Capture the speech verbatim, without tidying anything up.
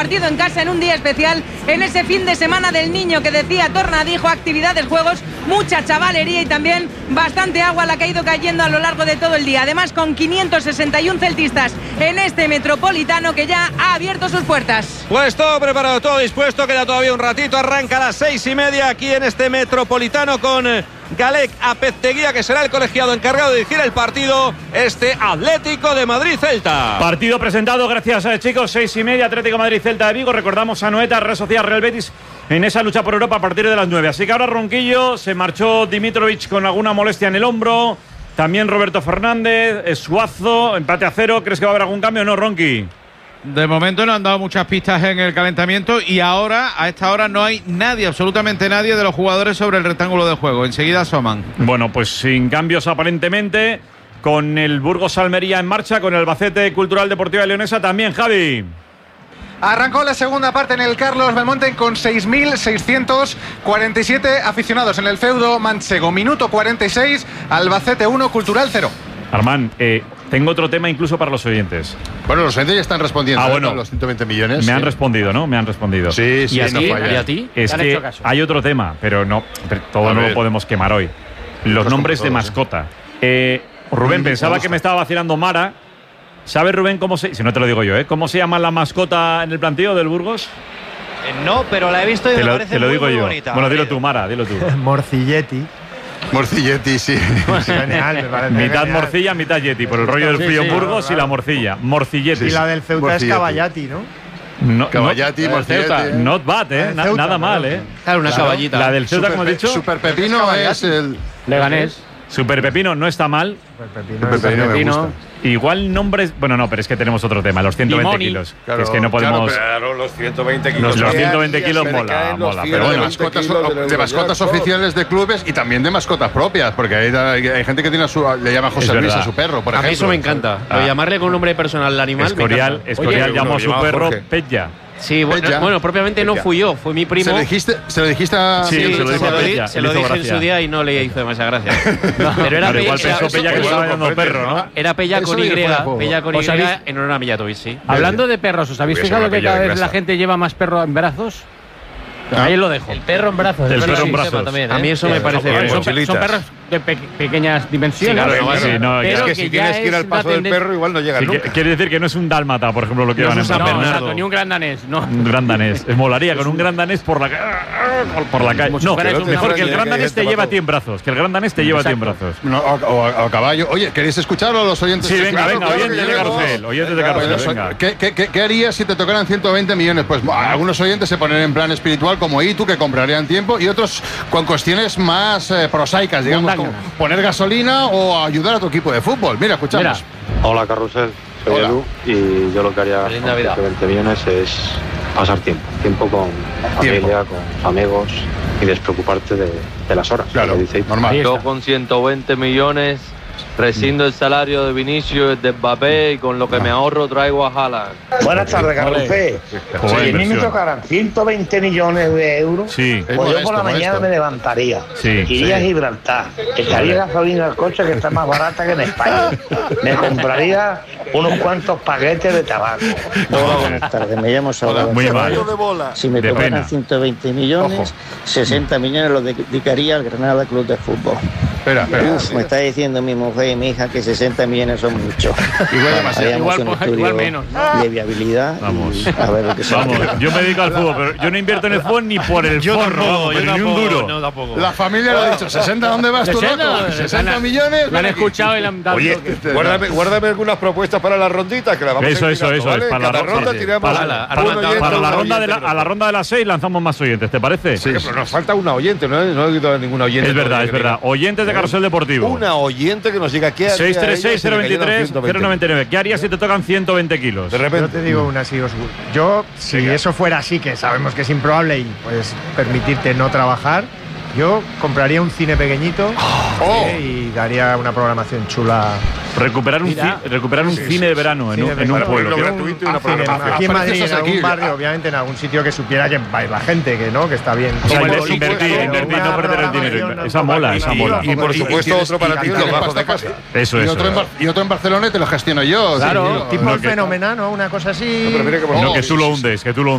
Partido en casa en un día especial, en ese fin de semana del niño que decía Tornadijo, actividades, juegos, mucha chavalería y también bastante agua la que ha ido cayendo a lo largo de todo el día. Además, con quinientos sesenta y uno celtistas en este Metropolitano que ya ha abierto sus puertas. Pues todo preparado, todo dispuesto, queda todavía un ratito, arranca a las seis y media aquí en este Metropolitano con Galec Apezteguía, que será el colegiado encargado de dirigir el partido, este Atlético de Madrid-Celta. Partido presentado, gracias a chicos, seis y media, Atlético de Madrid-Celta de Vigo. Recordamos a Noeta, Real Sociedad, Real Betis en esa lucha por Europa a partir de las nueve. Así que ahora Ronquillo, se marchó Dimitrovic con alguna molestia en el hombro, también Roberto Fernández, Suazo, empate a cero. ¿Crees que va a haber algún cambio o no, Ronqui? De momento no han dado muchas pistas en el calentamiento y ahora, a esta hora, no hay nadie, absolutamente nadie de los jugadores sobre el rectángulo de juego. Enseguida asoman. Bueno, pues sin cambios aparentemente, con el Burgos Almería en marcha, con el Albacete Cultural Deportiva Leonesa también, Javi. Arrancó la segunda parte en el Carlos Belmonte con seis mil seiscientos cuarenta y siete aficionados en el feudo manchego. Minuto cuarenta y seis, Albacete uno, Cultural cero. Armán, eh, tengo otro tema incluso para los oyentes. Bueno, los oyentes ya están respondiendo. Ah, bueno, los ciento veinte millones. Me sí. han respondido, ¿no? Me han respondido. Sí, sí, ¿Y a no ti? falla. ¿Y a ti? Es que hay otro tema, pero no, pero todo A no ver. lo podemos quemar hoy. Los nombres de todos, mascota. Eh, Rubén, Mm, pensaba me que me estaba vacilando Mara. ¿Sabes, Rubén, cómo se...? Si no te lo digo yo, ¿eh? ¿Cómo se llama la mascota en el plantío del Burgos? Eh, no, pero la he visto y Te me lo, parece te lo muy, digo muy yo. bonita. Bueno, dilo tú, Mara, dilo tú. Morcilletti. Morcilletti, sí. Genial, me parece Mitad genial. morcilla, mitad yeti, por el rollo del Sí, frío sí, en Burgos claro, y la morcilla. Morcilletti. Y la del Ceuta Morcilletti. es Caballati, ¿no? No, Caballati, no, Morcilletti. Ceuta, not bad, ¿eh? El Na- Ceuta, nada mal, claro. ¿eh? Claro, una Claro. caballita. La del Ceuta, Super como has dicho. Super Pepino es el... Leganés. Super Pepino no está mal. Pepino, Super Pepino me Pepino. gusta. Igual nombres. Bueno, no, pero es que tenemos otro tema, los ciento veinte Limoni. kilos. Claro, que es que no podemos. Claro, pero los ciento veinte kilos. Los, los que ciento hay, veinte ya kilos se le mola, caen los mola. ciento Pero de bueno, mascotas, kilos del de mascotas Eurojackpot. oficiales de clubes y también de mascotas propias, porque hay, hay, hay gente que tiene a su, le llama José Es Luis verdad. a su perro, por A mí ejemplo. eso me encanta. Ah. Lo de llamarle con un nombre personal al animal. me Escorial, encanta. Escorial Oye, llamó uno a su llamaba perro Jorge. Sí, Pella. bueno, Pella. bueno, propiamente no Pella. fui yo, fue mi primo. ¿Se lo dijiste, se lo dijiste a... Sí, Sí, se lo dijo se a lo, di- Pella, se le lo hizo dije en gracia. su día y no le hizo demasiada gracia. Pero era Pero igual Pella, pensó Pella que le estaba llamando perro, ¿no? era Pella Eso con viene Y, fuera de juego. Pella con ¿Os Y habéis- en honor a Mijatovic, sí. Hablando de perros, ¿os habéis Uy, fijado esa que cada maravilla de vez la grasa. gente lleva más perro en brazos? Ah. Ahí lo dejo. El perro en brazos. El es perro verdad, en sí, brazos. también, A mí ¿eh? eso me parece son, bien. son, son Mochilitas. perros de pe- pequeñas dimensiones. Sí, claro, no, Sí, no, pero Es que que si ya tienes que ir es al paso una del tendencia- perro, igual no llegas Sí, nunca. que- quiere decir que no es un dálmata, por ejemplo, lo que No van es en un No, San San exacto, Bernardo. ni un gran danés, no. Un gran danés. Es molaría con un gran danés por la ca- por la calle. Como si No, fueras un mejor gran que el danés gran que danés este te lleva a pato. ti en brazos. Que el gran danés te lleva a ti en Exacto. brazos. No, o, o a, a caballo. Oye, ¿queréis escucharlo los oyentes? Sí, venga, Claro, venga, claro que oyentes de queremos. Carrusel. Oyentes de Venga, Carrusel, Los- venga. ¿Qué, qué, qué, qué harías si te tocaran ciento veinte millones? Pues buah, algunos oyentes se ponen en plan espiritual como Itu, que comprarían tiempo, y otros con cuestiones más eh, prosaicas, digamos, como Mundanas. poner gasolina o ayudar a tu equipo de fútbol. Mira, escuchamos. Hola Carrusel, soy Hola. Edu y yo lo que haría Feliz con Navidad. ciento veinte millones es pasar tiempo, tiempo con familia, Tiempo. con amigos y despreocuparte de, de las horas. Claro, como dice Ito. normal. Ahí Yo está. con ciento veinte millones rescindo el salario de Vinicius, de Mbappé y con lo que me ahorro traigo a Haaland. Buenas tardes, Carrusel. Joder, Si a mí me inversión. tocaran ciento veinte millones de euros, Sí, Es pues yo modesto, por la mañana modesto. me levantaría. Sí, Iría sí. a Gibraltar. Echaría gasolina al coche, que está más barata que en España. Me compraría unos cuantos paquetes de tabaco. Hola, buenas tardes, me llamo Salvador. Muy mal. de bola. Si me De tocaran pena. ciento veinte millones, Ojo. sesenta millones los dedicaría al Granada Club de Fútbol. Espera, espera. Uf, me está diciendo mi mujer y mi hija que sesenta millones son muchos. Igual demasiado. Haríamos Igual, un pues, estudio igual menos, ¿no? de viabilidad. Vamos. Y a ver lo que se Vamos, yo me dedico al fútbol, pero yo no invierto en el fútbol ni por el Yo forro, tampoco, vamos, yo pero ni un tampoco, duro. no, tampoco. La familia lo ha dicho. ¿sesenta dónde vas tú, ¿sesenta? loco? ¿sesenta millones? Lo han Ven aquí. escuchado y le han dado. Oye, toque. guárdame, guárdame algunas propuestas para las ronditas, que las vamos Eso, a ir eso, tirando, eso, ¿vale? es para la Cada ronda, ronda sí. tiramos Para la- un para la- oyente, Para un la ronda, de la, oyente, a la ronda de las seis lanzamos más oyentes, ¿te parece? Sí. Pero nos falta una oyente, no, no he quitado ninguna oyente. Es verdad, todavía es que verdad. diga. Oyentes de Carrusel Deportivo. Una oyente que nos diga qué haría seis tres seis ella cero si le cayeran veintitrés ciento cero veinte. noventa y nueve. ¿Qué harías si te tocan ciento veinte kilos? De Yo repente. te digo una, si os, yo, si Venga. eso fuera así, que sabemos que es improbable y puedes permitirte no trabajar, yo compraría un cine pequeñito Oh. ¿eh? y daría una programación chula Recuperar un, Mira. ci- recuperar un Sí, cine sí, de verano en, cine un, de en un verano. pueblo. Pero Que- gratuito y una Ah, cine, programación. aquí en Parece Madrid, en algún asequible. barrio, obviamente en algún sitio que supiera que va a ir la gente, que no, que está bien. O sea, Como inver- por invertir, supuesto, invertir, una no perder el dinero. programación Esa mola, esa mola. Y por supuesto, otro para ti, los bajos de casa. Eso y, es. otro en, Bar- y otro en Barcelona y te lo gestiono yo. Claro, Sí, tío. tipo No, el que- fenómeno, ¿no? Una cosa así. No, pero mira que No, que tú lo hundes, que tú lo